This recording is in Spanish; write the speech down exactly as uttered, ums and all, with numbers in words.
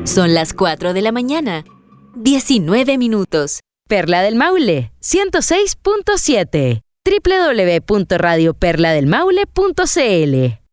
Son las cuatro de la mañana, diecinueve minutos. Perla del Maule, ciento seis punto siete. doble u doble u doble u punto radio perla del maule punto c l